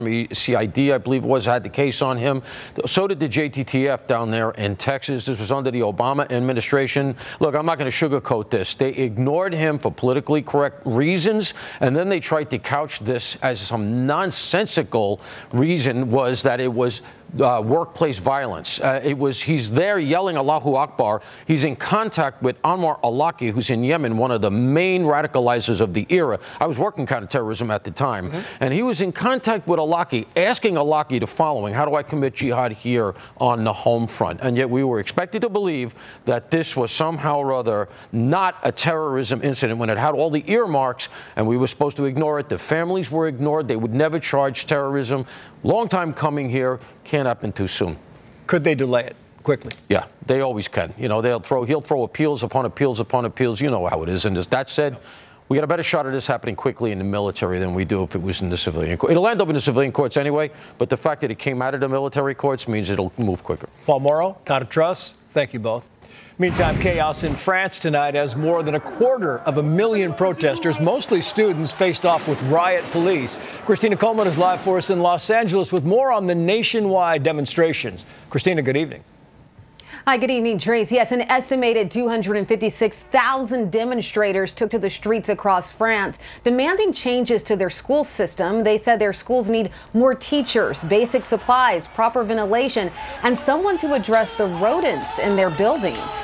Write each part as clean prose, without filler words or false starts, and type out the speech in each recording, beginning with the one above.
CID, I believe it was, had the case on him. So did the JTTF down there in Texas. This was under the Obama administration. Look, I'm not going to sugarcoat this. They ignored him for politically correct reasons, and then they tried to couch this as some nonsensical reason was that it was workplace violence. He's there yelling Allahu Akbar. He's in contact with Anwar al-Awlaki, who's in Yemen, one of the main radicalizers of the era. I was working counterterrorism at the time, and he was in contact with al-Awlaki, asking al-Awlaki the following: how do I commit jihad here on the home front? And yet we were expected to believe that this was somehow or other not a terrorism incident when it had all the earmarks, and we were supposed to ignore it. The families were ignored. They would never charge terrorism. Long time coming here. Can't happen too soon. Could they delay it quickly? Yeah, they always can. You know, he'll throw appeals upon appeals upon appeals. You know how it is. And as that said, we got a better shot at this happening quickly in the military than we do if it was in the civilian court. It'll end up in the civilian courts anyway, but the fact that it came out of the military courts means it'll move quicker. Paul Mauro, Conor Truss, thank you both. Meantime, chaos in France tonight as more than 250,000 protesters, mostly students, faced off with riot police. Christina Coleman is live for us in Los Angeles with more on the nationwide demonstrations. Christina, good evening. Hi, good evening, Trace. Yes, an estimated 256,000 demonstrators took to the streets across France, demanding changes to their school system. They said their schools need more teachers, basic supplies, proper ventilation, and someone to address the rodents in their buildings.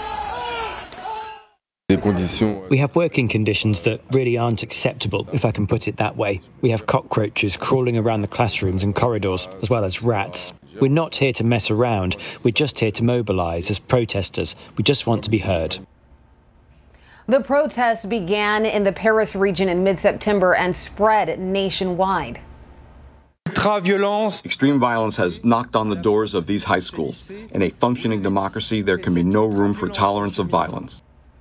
We have working conditions that really aren't acceptable, if I can put it that way. We have cockroaches crawling around the classrooms and corridors, as well as rats. We're not here to mess around. We're just here to mobilise as protesters. We just want to be heard. The protests began in the Paris region in mid-September and spread nationwide. Extreme violence has knocked on the doors of these high schools. In a functioning democracy, there can be no room for tolerance of violence.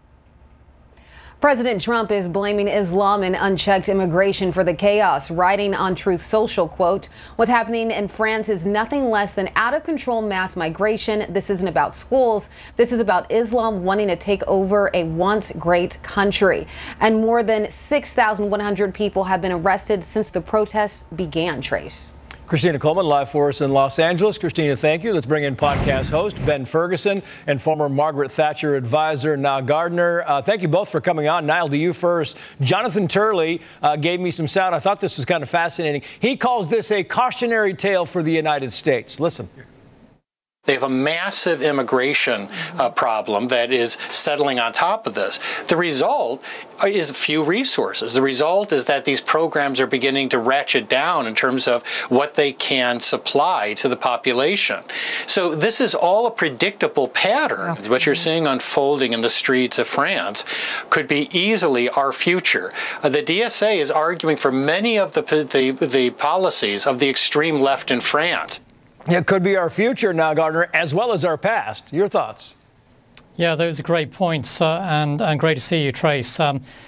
President Trump is blaming Islam and unchecked immigration for the chaos, writing on Truth Social, quote, "What's happening in France is nothing less than out-of-control mass migration. This isn't about schools. This is about Islam wanting to take over a once great country." And more than 6,100 people have been arrested since the protests began, Trace. Christina Coleman live for us in Los Angeles. Christina, thank you. Let's bring in podcast host Ben Ferguson and former Margaret Thatcher advisor Niall Gardner. Thank you both for coming on. Niall, to you first. Jonathan Turley gave me some sound. I thought this was kind of fascinating. He calls this a cautionary tale for the United States. Listen. They have a massive immigration problem that is settling on top of this. The result is few resources. The result is that these programs are beginning to ratchet down in terms of what they can supply to the population. So this is all a predictable pattern. What you're seeing unfolding in the streets of France could be easily our future. The DSA is arguing for many of the policies of the extreme left in France. It could be our future now, Gardner, as well as our past. Your thoughts? Yeah, those are great points, and great to see you, Trace.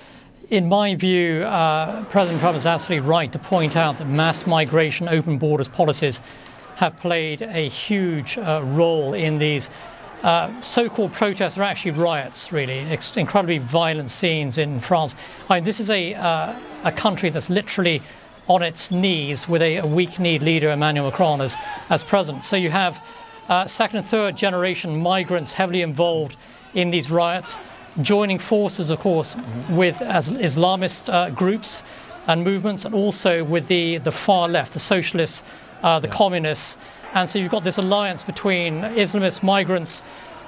In my view, President Trump is absolutely right to point out that mass migration, open borders policies have played a huge role in these so-called protests. Are actually riots, really, incredibly violent scenes in France. I mean, this is a country that's literally on its knees with a weak-kneed leader, Emmanuel Macron, as president. So you have second and third generation migrants heavily involved in these riots, joining forces, of course, with as Islamist groups and movements, and also with the far left, the socialists, the communists. And so you've got this alliance between Islamist migrants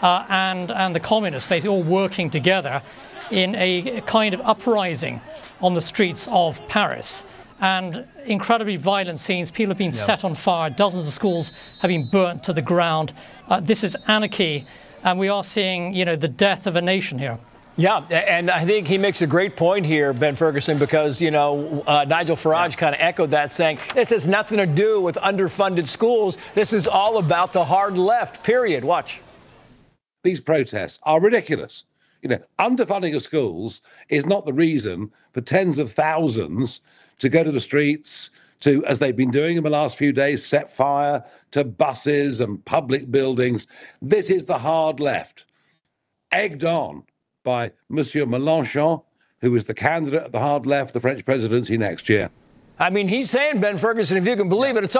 and the communists, basically all working together in a kind of uprising on the streets of Paris. And incredibly violent scenes. People have been set on fire. Dozens of schools have been burnt to the ground. This is anarchy, and we are seeing, the death of a nation here. Yeah, and I think he makes a great point here, Ben Ferguson, because, Nigel Farage kind of echoed that, saying this has nothing to do with underfunded schools. This is all about the hard left, period. Watch. These protests are ridiculous. Underfunding of schools is not the reason for tens of thousands to go to the streets, to, as they've been doing in the last few days, set fire to buses and public buildings. This is the hard left, egged on by Monsieur Mélenchon, who is the candidate of the hard left, the French presidency next year. I mean, he's saying, Ben Ferguson, if you can believe it, it's